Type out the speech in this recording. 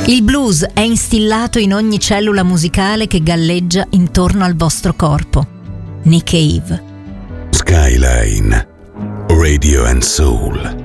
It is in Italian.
Il blues è instillato in ogni cellula musicale che galleggia intorno al vostro corpo. Nick Cave. Skyline Radio and Soul.